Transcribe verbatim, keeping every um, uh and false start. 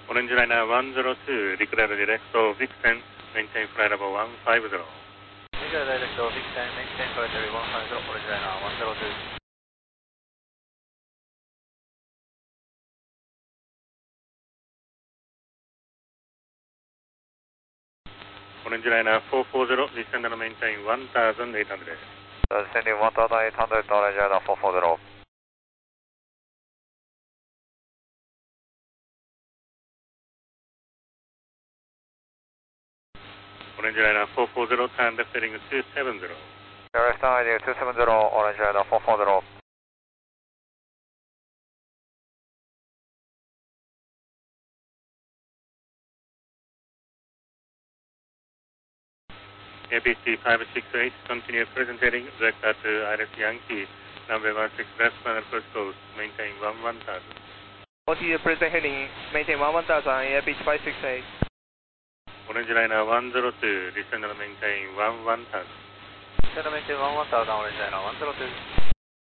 Orange Liner one zero two, declare direct to Vixen, maintain flight level one five zero. Declare direct to Vixen, maintain flight level one five zero, Orange Liner one zero two. Orange Liner four four zero, descend and maintain one thousand eight hundred. Descending one thousand eight hundred, Orange Liner four four zero. Orange Liner four four zero, turn left heading two seven zero. Direct heading two seven zero, Orange Liner four four zero. A B C five six eight, continue present heading, direct to Iris Yankee, number one six left, final first coast, maintain one one thousand. Continue present heading, maintain one one thousand, A B C five six eight. Orange Liner one zero two, descend and maintain one one thousand. Descend and maintain one one thousand, Orange Liner one zero two.